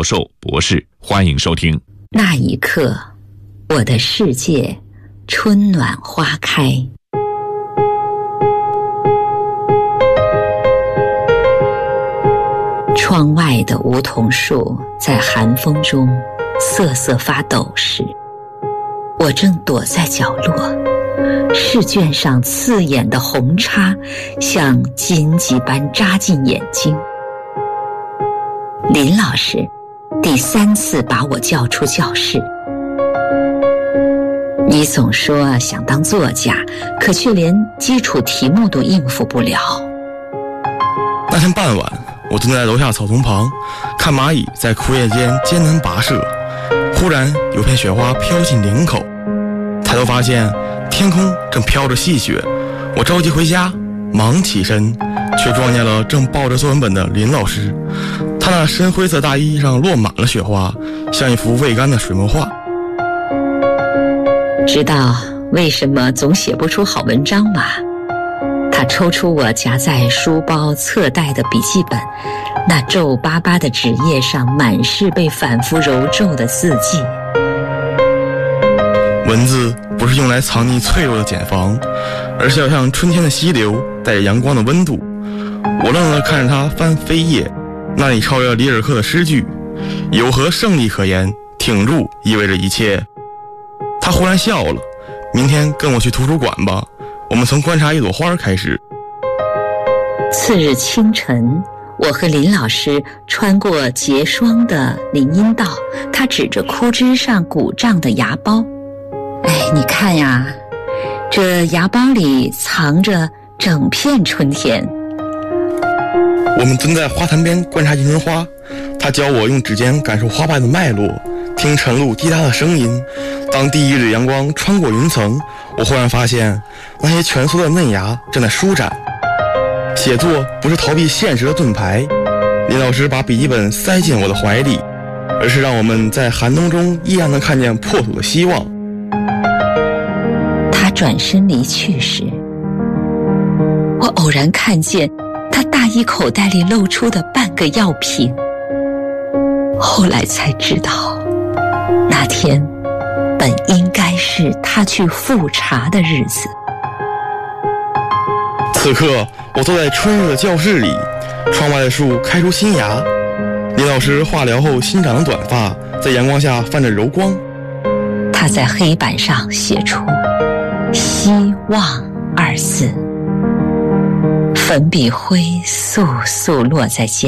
教授、博士，欢迎收听。 那一刻，我的世界春暖花开。窗外的梧桐树在寒风中瑟瑟发抖时，我正躲在角落，试卷上刺眼的红叉像荆棘般扎进眼睛。林老师第3次把我叫出教室。你总说想当作家，可却连基础题目都应付不了。 那天傍晚，我蹲在楼下草丛旁，看蚂蚁在枯叶间艰难跋涉。忽然有片雪花飘进领口，抬头发现天空正飘着细雪。我着急回家，忙起身，却撞见了正抱着作文本的林老师。他那深灰色大衣上落满了雪花，像一幅未干的水墨画。 知道为什么总写不出好文章吗？他抽出我夹在书包侧袋的笔记本，那皱巴巴的纸页上满是被反复揉皱的字迹。 文字不是用来藏匿脆弱的茧房，而是要像春天的溪流，带着阳光的温度。我愣地看着他翻扉页，那里抄着里尔克的诗句：有何胜利可言，挺入意味着一切。他忽然笑了，明天跟我去图书馆吧，我们从观察一朵花开始。 次日清晨，我和林老师穿过结霜的林荫道，他指着枯枝上鼓胀的芽苞。你看呀，这芽苞里藏着整片春天。 我们蹲在花坛边观察迎春花，他教我用指尖感受花瓣的脉络，听晨露滴答的声音。当第一缕阳光穿过云层，我忽然发现那些蜷缩的嫩芽正在舒展。写作不是逃避现实的盾牌，林老师把笔记本塞进我的怀里，而是让我们在寒冬中依然能看见破土的希望。 他转身离去时，我偶然看见他大衣口袋里露出的半个药瓶。后来才知道，那天本应该是他去复查的日子。 此刻我坐在春日的教室里，窗外的树开出新芽，林老师化疗后新长的短发在阳光下泛着柔光。 他在黑板上写出希望2字，粉笔灰簌簌落在肩